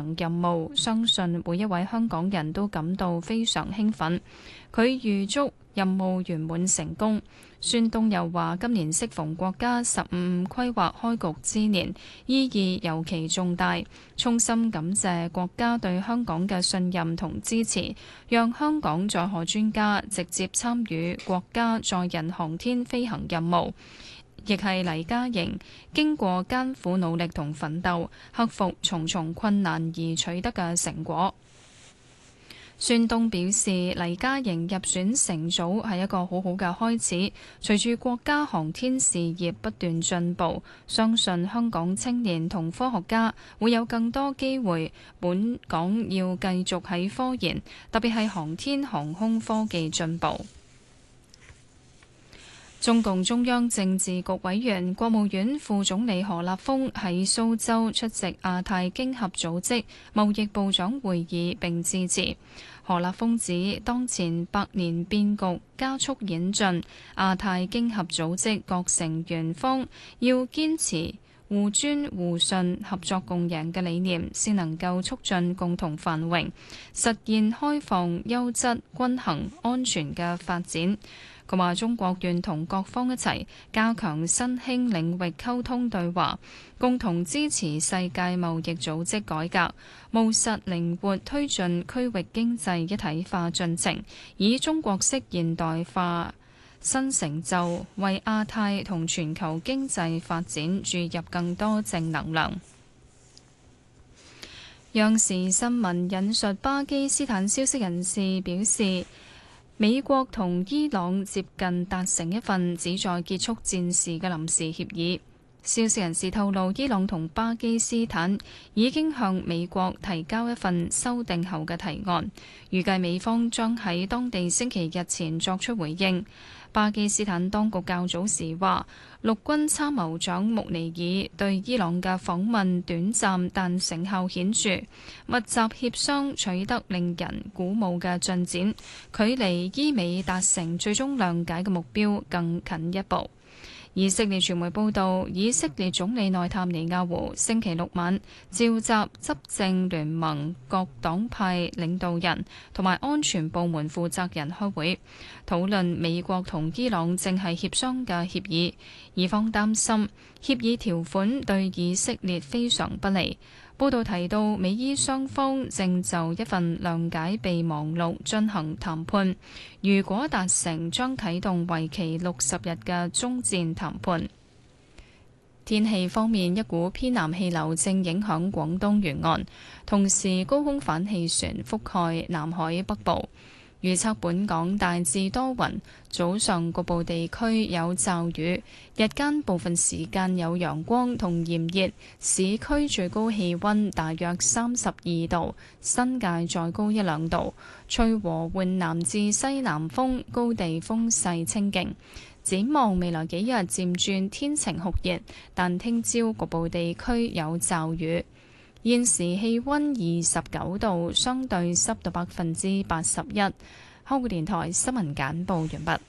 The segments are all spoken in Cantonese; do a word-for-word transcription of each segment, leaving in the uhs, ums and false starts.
行任務，相信每一位香港人都感到非常興奮。佢預祝任務圓滿成功。孫東又話：今年適逢國家十五五規劃開局之年，意義尤其重大，衷心感謝國家對香港嘅信任同支持，讓香港載荷專家直接參與國家載人航天飛行任務，亦係黎嘉瑩經過艱苦努力同奮鬥，克服重重困難而取得嘅成果。孫東表示，黎嘉瑩入選成組係一個好好嘅開始。隨住國家航天事業不斷進步，相信香港青年同科學家會有更多機會。本港要繼續喺科研，特別係航天航空科技進步。中共中央政治局委員、國務院副總理何立峰喺蘇州出席亞太經合組織貿易部長會議並致辭。何立峰指，當前百年變局加速演進，亞太經合組織各成員方要堅持互尊互信、合作共贏嘅理念，先能夠促進共同繁榮，實現開放、優質、均衡、安全嘅發展。佢話：中國願同各方一齊加強新興領域溝通對話，共同支持世界貿易組織改革，務實靈活推進區域經濟一體化進程，以中國式現代化新成就，為亞太同全球經濟發展注入更多正能量。央視新聞引述巴基斯坦消息人士表示，美國同伊朗接近達成一份旨在結束戰事嘅臨時協議。消息人士透露，伊朗同巴基斯坦已經向美國提交一份修訂後嘅提案，預計美方將喺當地星期日前作出回應。巴基斯坦當局較早時話，陸軍參謀長穆尼爾對伊朗嘅訪問短暫但成效顯著，密集協商取得令人鼓舞嘅進展，距離伊美達成最終諒解嘅目標更近一步。以色列傳媒報道，以色列總理內塔尼亞胡星期六晚召集執政聯盟各黨派領導人同埋安全部門負責人開會，討論美國同伊朗正係協商嘅協議。以方擔心協議條款對以色列非常不利。報道提到，美伊雙方正就一份諒解備忘錄進行談判，如果達成，將啟動為期六十日嘅終戰談判。天氣方面，一股偏南氣流正影響廣東沿岸，同時高空反氣旋覆蓋南海北部。預測本港大致多雲，早上局部地區有驟雨，日間部分時間有陽光同炎熱，市區最高氣溫大約三十二度，新界再高一兩度，吹和緩南至西南風，高地風勢清勁。展望未來幾日漸轉天晴酷熱，但聽朝局部地區有驟雨。現時氣溫二十九度，相對濕度百分之八十一。香港電台新聞簡報完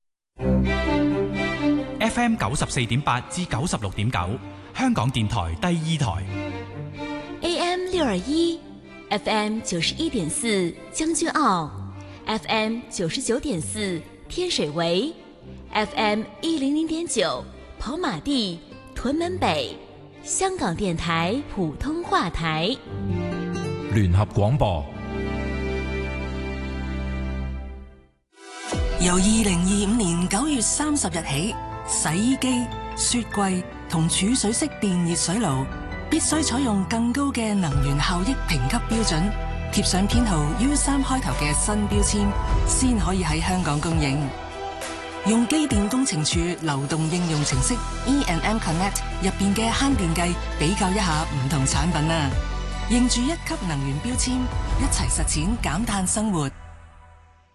畢。F M 九十四點八至九十六點九，香港電台第二台。 A M 六二一，F M 九十一點四將軍澳 ，F M 九十九點四天水圍 ，F M 一零零點九跑馬地屯門北。香港電台普通話台， 聯合廣播。 由二零二五年九月三十日起，洗衣機、雪櫃同儲水式電熱水爐必須採用更高嘅能源效益評級標準，貼上編號 U 三開頭嘅新標籤，先可以喺香港供應。用機電工程署流動應用程式 E and M Connect 入邊嘅慳電計比較一下唔同產品啊，認住一級能源標籤，一齊實踐減碳生活。